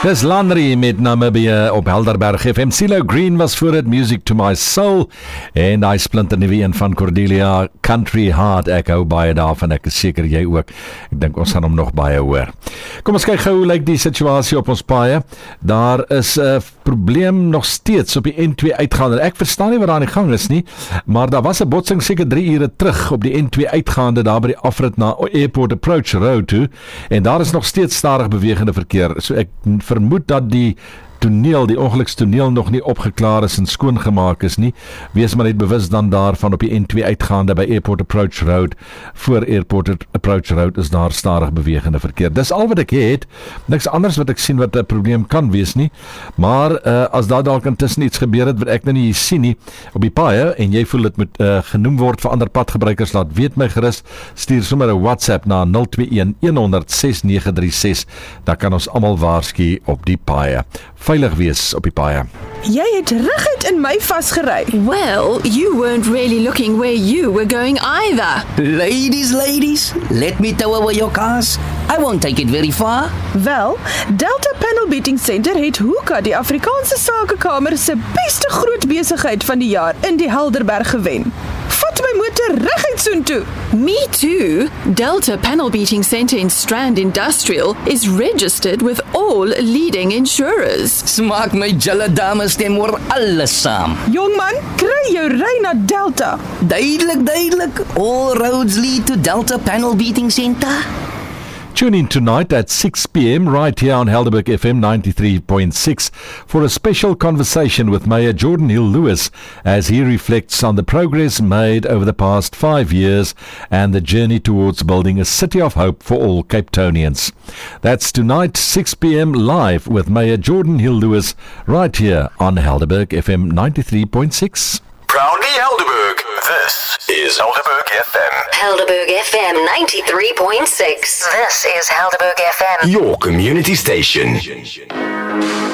Dis Landry met Namibia op Helderberg FM. CeeLo Green was voor het Music to My Soul en hy splinternuwe een van Cordelia, Country Heart. Ek hou baie daarvan, ek is seker jy ook. Ek dink ons gaan hom nog baie hoor. Kom ons kyk gou hoe lyk die situasie op ons paaie. Daar is 'n probleem nog steeds op die N2 uitgaande. Ek verstaan nie wat daar aan die gang is nie, maar daar was 'n botsing seker 3 ure terug op die N2 uitgaande daar by die afrit na Airport Approach Road toe, en daar is nog steeds stadig bewegende verkeer. So ek vermoed dat die ongelukstoneel nog nie opgeklaar is en skoongemaak is nie. Wees maar net bewus dan daarvan op die N2 uitgaande by Airport Approach Road. Voor Airport Approach Road is daar stadig bewegende verkeer. Dis al wat ek het. Niks anders wat ek sien wat 'n probleem kan wees nie. Maar as daar dalk intussen iets gebeur het wat ek nou nie sien nie op die paaie en jy voel dit moet genoem word vir ander padgebruikers, laat weet my gerus. Stuur sommer 'n WhatsApp na 021 100 6936. Daar kan ons almal waarsku op die paaie. Veilig wees op die paaie. Jy het reguit in my vasgery. Well, you weren't really looking where you were going either. Ladies, let me tow away your cars. I won't take it very far. Wel, Delta Panel Beating Center het Hoeka, die Afrikaanse Sakekamer se beste groot besigheid van die jaar in die Helderberg gewen. Vat my motor reguit soontoe. Me too. Delta Panel Beating Center in Strand Industrial is registered with all leading insurers. Smaak my julle dames stem oor alles saam. Jongman, kry jou ry na Delta. Duidelik. All roads lead to Delta Panel Beating Center. Tune in tonight at 6 p.m. right here on Helderberg FM 93.6 for a special conversation with Mayor Jordan Hill-Lewis as he reflects on the progress made over the past 5 years and the journey towards building a city of hope for all Capetonians. That's tonight, 6 p.m. live with Mayor Jordan Hill-Lewis right here on Helderberg FM 93.6. Proudly Helderberg, this is Helderberg FM. Helderberg FM 93.6. This is Helderberg FM. Your community station.